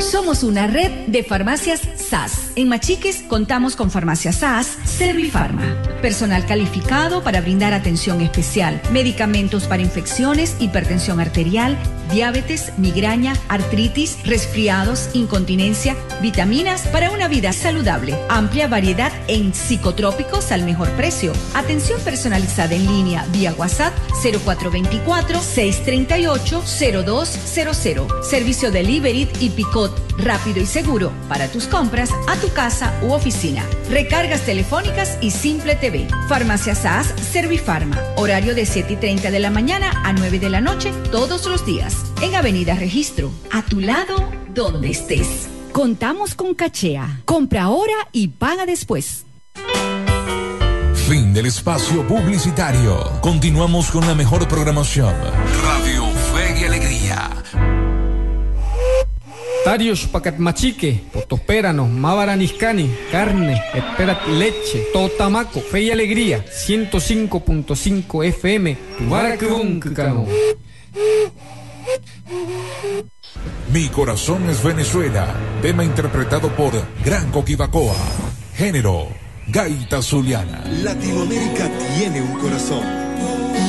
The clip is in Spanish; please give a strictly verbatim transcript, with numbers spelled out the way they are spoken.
Somos una red de farmacias S A S. En Machiques contamos con Farmacia S A S Servifarma. Personal calificado para brindar atención especial. Medicamentos para infecciones, hipertensión arterial, diabetes, migraña, artritis, resfriados, incontinencia, vitaminas para una vida saludable. Amplia variedad en psicotrópicos al mejor precio. Atención personalizada en línea vía WhatsApp cero cuatro dos cuatro, seis tres ocho, cero dos cero cero. Servicio delivery y picot rápido y seguro para tus compras a tu casa u oficina. Recargas telefónicas y Simple T V. Farmacia S A S Servifarma. Horario de siete y treinta de la mañana a nueve de la noche todos los días. En Avenida Registro. A tu lado, donde estés. Contamos con Cachea. Compra ahora y paga después. Fin del espacio publicitario. Continuamos con la mejor programación. Radio Fe y Alegría. Tarios pacat machique, potopérano, mavaraniscani, carne, esperat leche, totamaco, fe y alegría, ciento cinco punto cinco F M, Tubaracruncano. Mi corazón es Venezuela, tema interpretado por Gran Coquibacoa, género, gaita zuliana. Latinoamérica tiene un corazón.